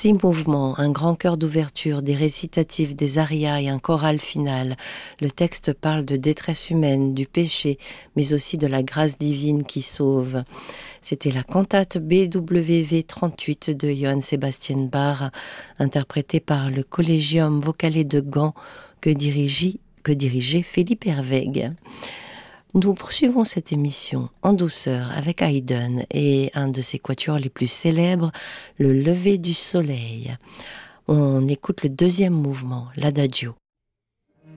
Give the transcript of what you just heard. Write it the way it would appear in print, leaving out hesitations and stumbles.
6 mouvements, un grand chœur d'ouverture, des récitatifs, des arias et un choral final. Le texte parle de détresse humaine, du péché, mais aussi de la grâce divine qui sauve. C'était la cantate BWV 38 de Johann Sebastian Bach, interprétée par le Collegium Vocale de Gand que dirigeait Philippe Herweg. Nous poursuivons cette émission en douceur avec Haydn et un de ses quatuors les plus célèbres, le lever du soleil. On écoute le deuxième mouvement, l'adagio.